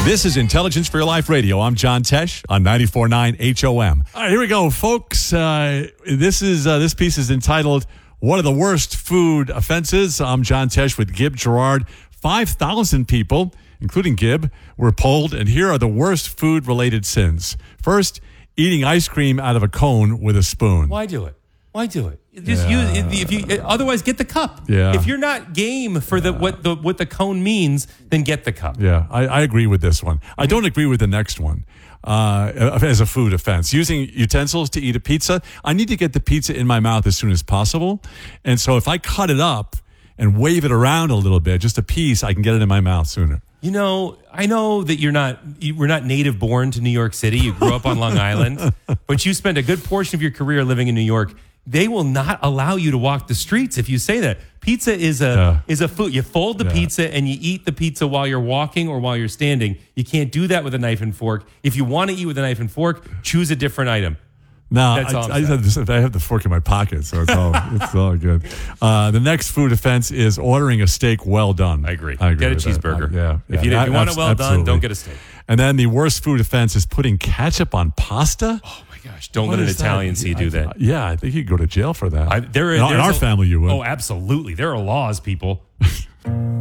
This is Intelligence for Your Life Radio. I'm John Tesh on 94.9 HOM. All right, here we go, folks. This piece is entitled, What are the Worst Food Offenses? I'm John Tesh with Gib Gerard. 5,000 people, including Gib, were polled, and here are the worst food-related sins. First, eating ice cream out of a cone with a spoon. Why do it? Why do it? Just use if you otherwise get the cup. Yeah. If you're not game for what the cone means, then get the cup. Yeah, I agree with this one. I don't agree with the next one as a food offense. Using utensils to eat a pizza, I need to get the pizza in my mouth as soon as possible. And so if I cut it up and wave it around a little bit, just a piece, I can get it in my mouth sooner. You know, I know that you were not native born to New York City. You grew up on Long Island, but you spent a good portion of your career living in New York. They will not allow you to walk the streets if you say that. Pizza is a food. You fold the pizza and you eat the pizza while you're walking or while you're standing. You can't do that with a knife and fork. If you want to eat with a knife and fork, choose a different item. No, I have the fork in my pocket, so it's all good. The next food offense is ordering a steak well done. I agree. Get a cheeseburger. If you want it well absolutely. done, don't get a steak. And then the worst food offense is putting ketchup on pasta. Oh my gosh! Don't let an Italian see you do that. Yeah, I think you could go to jail for that. In our family, you would. Oh, absolutely. There are laws, people.